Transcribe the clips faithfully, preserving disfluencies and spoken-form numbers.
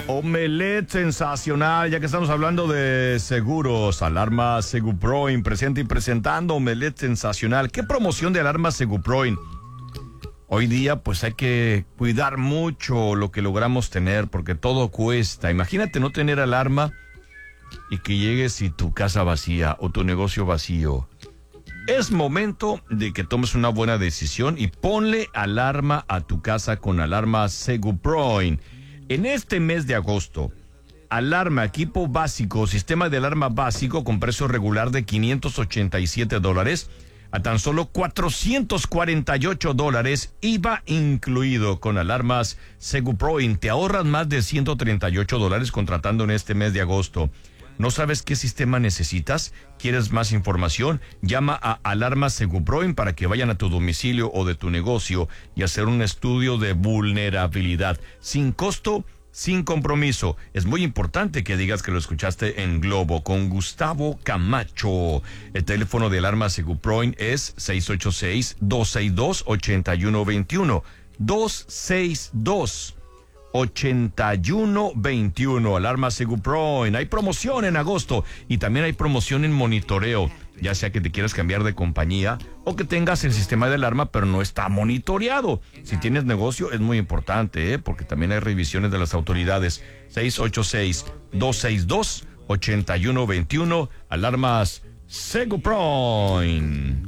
Omelette sensacional, ya que estamos hablando de seguros. Alarma Seguproin, presente y presentando Omelette sensacional. ¿Qué promoción de alarma Seguproin? Hoy día pues hay que cuidar mucho lo que logramos tener, porque todo cuesta. Imagínate no tener alarma y que llegues y tu casa vacía o tu negocio vacío. Es momento de que tomes una buena decisión y ponle alarma a tu casa con alarma Seguproin. En este mes de agosto, alarma equipo básico, sistema de alarma básico con precio regular de quinientos ochenta y siete dólares a tan solo cuatrocientos cuarenta y ocho dólares, I V A incluido. Con alarmas Seguproin te ahorras más de ciento treinta y ocho dólares contratando en este mes de agosto. ¿No sabes qué sistema necesitas? ¿Quieres más información? Llama a Alarma Seguproin para que vayan a tu domicilio o de tu negocio y hacer un estudio de vulnerabilidad. Sin costo, sin compromiso. Es muy importante que digas que lo escuchaste en Globo con Gustavo Camacho. El teléfono de Alarma Seguproin es seis ocho seis, dos seis dos, ocho uno dos uno. dos seis dos, ocho uno dos uno. Alarma Seguproin. Hay promoción en agosto y también hay promoción en monitoreo, ya sea que te quieras cambiar de compañía o que tengas el sistema de alarma pero no está monitoreado. Si tienes negocio es muy importante, ¿eh? Porque también hay revisiones de las autoridades. seis ocho seis, dos seis dos, ocho uno dos uno. Alarmas Seguproin.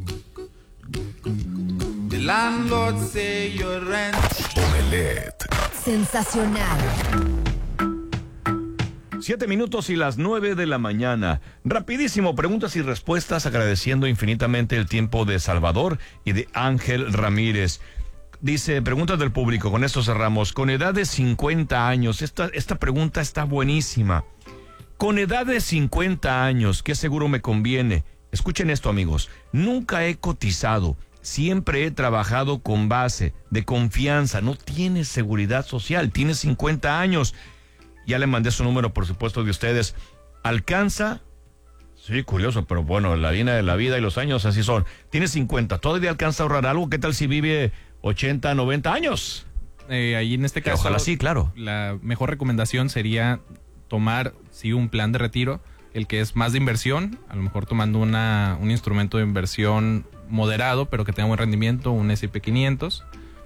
The landlord say your rent. Omelette sensacional. Siete minutos y las nueve de la mañana. Rapidísimo, preguntas y respuestas, agradeciendo infinitamente el tiempo de Salvador y de Ángel Ramírez. Dice, preguntas del público, con esto cerramos. Con edad de cincuenta años, esta, esta pregunta está buenísima. Con edad de cincuenta años, ¿qué seguro me conviene? Escuchen esto, amigos. Nunca he cotizado. Siempre he trabajado con base de confianza. No tienes seguridad social. Tienes cincuenta años. Ya le mandé su número, por supuesto, de ustedes. ¿Alcanza? Sí, curioso, pero bueno, la línea de la vida y los años así son. Tienes cincuenta. ¿Todavía alcanza a ahorrar algo? ¿Qué tal si vive ochenta, noventa años? Eh, ahí en este caso, ojalá sí, claro. La mejor recomendación sería tomar, sí, un plan de retiro, el que es más de inversión, a lo mejor tomando una, un instrumento de inversión moderado, pero que tenga buen rendimiento, un ese and pe quinientos,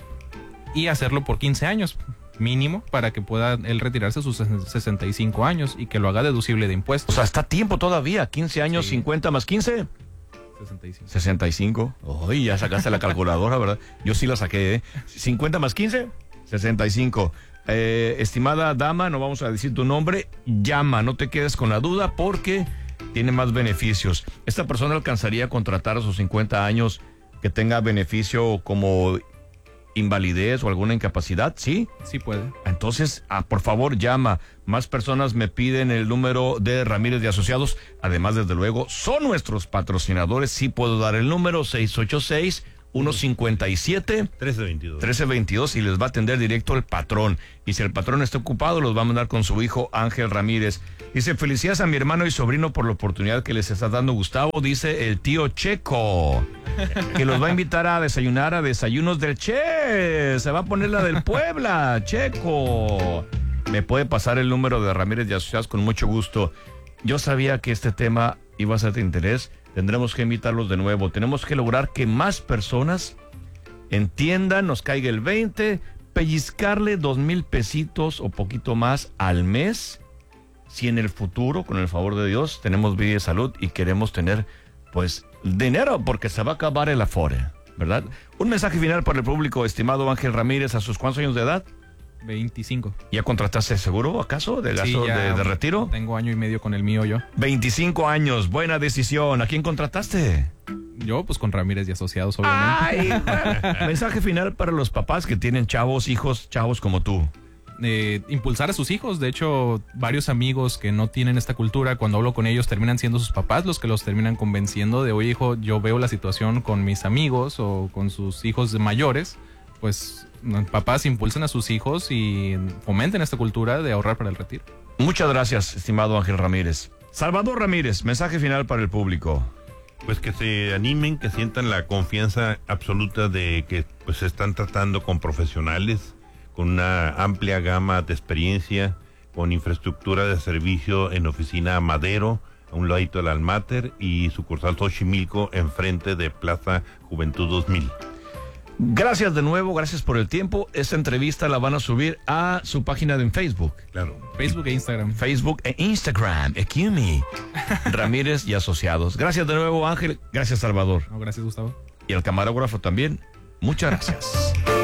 y hacerlo por quince años mínimo para que pueda él retirarse a sus sesenta y cinco años y que lo haga deducible de impuestos. O sea, está a tiempo todavía, quince años, sí. cincuenta más quince. sesenta y cinco. sesenta y cinco. Uy, ya sacaste la calculadora, ¿verdad? Yo sí la saqué, ¿eh? cincuenta más quince, sesenta y cinco. Eh, estimada dama, no vamos a decir tu nombre, llama, no te quedes con la duda porque tiene más beneficios. Esta persona alcanzaría a contratar a sus cincuenta años que tenga beneficio como invalidez o alguna incapacidad, ¿sí? Sí puede. Entonces, ah, por favor, llama. Más personas me piden el número de Ramírez de Asociados. Además, desde luego, son nuestros patrocinadores. Sí puedo dar el número seis ocho seis, uno cinco siete, trece veintidós. trece veintidós y les va a atender directo el patrón. Y si el patrón está ocupado, los va a mandar con su hijo Ángel Ramírez. Dice, felicidades a mi hermano y sobrino por la oportunidad que les está dando Gustavo. Dice el tío Checo, que los va a invitar a desayunar a Desayunos del Che. Se va a poner la del Puebla, Checo. Me puede pasar el número de Ramírez de Asociados con mucho gusto. Yo sabía que este tema iba a ser de interés. Tendremos que invitarlos de nuevo. Tenemos que lograr que más personas entiendan, nos caiga el veinte, pellizcarle dos mil pesitos o poquito más al mes. Si en el futuro, con el favor de Dios, tenemos vida y salud y queremos tener, pues, dinero, porque se va a acabar el Afore, ¿verdad? Un mensaje final para el público, estimado Ángel Ramírez. ¿A sus cuántos años de edad? veinticinco. ¿Ya contrataste seguro, acaso, de gasto Sí, ya de, de retiro? Tengo año y medio con el mío yo. veinticinco años, buena decisión. ¿A quién contrataste? Yo, pues con Ramírez y Asociados, obviamente. Ay, mensaje final para los papás que tienen chavos, hijos, chavos como tú. Eh, impulsar a sus hijos. De hecho, varios amigos que no tienen esta cultura, cuando hablo con ellos, terminan siendo sus papás los que los terminan convenciendo de, oye, hijo, yo veo la situación con mis amigos o con sus hijos mayores. Pues papás impulsen a sus hijos y fomenten esta cultura de ahorrar para el retiro. Muchas gracias, estimado Ángel Ramírez. Salvador Ramírez, mensaje final para el público. Pues que se animen, que sientan la confianza absoluta de que pues se están tratando con profesionales, con una amplia gama de experiencia, con infraestructura de servicio en oficina Madero, a un ladito del Almater, y sucursal Xochimilco enfrente de Plaza Juventud dos mil. Gracias de nuevo, gracias por el tiempo. Esta entrevista la van a subir a su página de Facebook. Claro. Facebook e Instagram. Facebook e Instagram, Ekumi, Ramírez y Asociados. Gracias de nuevo, Ángel. Gracias, Salvador. No, gracias, Gustavo. Y al camarógrafo también. Muchas gracias.